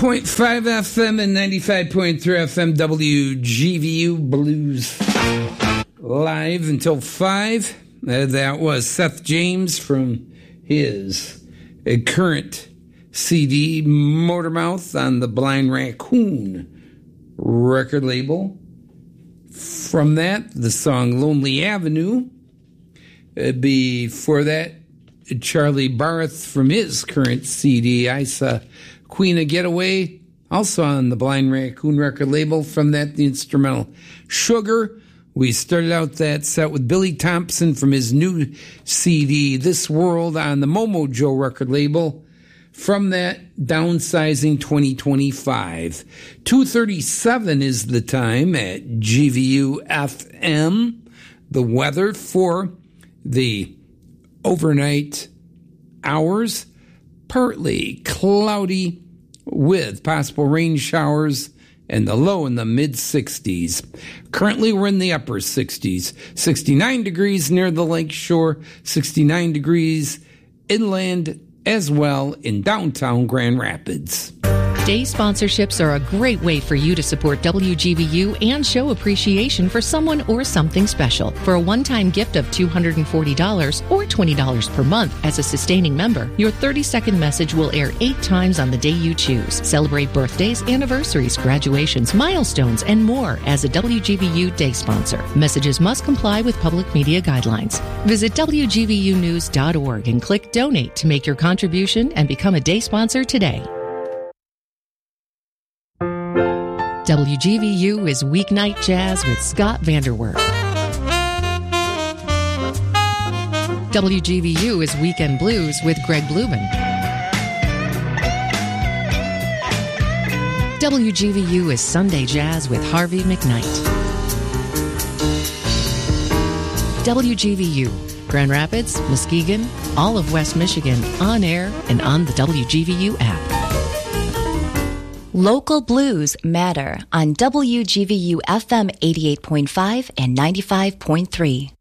FM and 95.3 FM WGVU Blues. Live until 5. That was Seth James from his current CD, Motormouth, on the Blind Raccoon record label. From that, the song Lonely Avenue. Before that, Charlie Barth from his current CD, I Saw Queen of Getaway, also on the Blind Raccoon record label. From that, the instrumental Sugar. We started out that set with Billy Thompson from his new CD, This World, on the Momo Joe record label. From that, Downsizing 2025. 2:37 is the time at GVU FM. The weather for the overnight hours, partly cloudy with possible rain showers, and the low in the mid-60s. Currently, we're in the upper 60s. 69 degrees near the lake shore, 69 degrees inland as well in downtown Grand Rapids. Day sponsorships are a great way for you to support WGVU and show appreciation for someone or something special. For a one-time gift of $240 or $20 per month as a sustaining member, your 30-second message will air 8 times on the day you choose. Celebrate birthdays, anniversaries, graduations, milestones, and more as a WGVU day sponsor. Messages must comply with public media guidelines. Visit WGVUnews.org and click Donate to make your contribution and become a day sponsor today. WGVU is Weeknight Jazz with Scott Vanderwerf. WGVU is Weekend Blues with Greg Blumen. WGVU is Sunday Jazz with Harvey McKnight. WGVU, Grand Rapids, Muskegon, all of West Michigan, on air and on the WGVU app. Local blues matter on WGVU FM 88.5 and 95.3.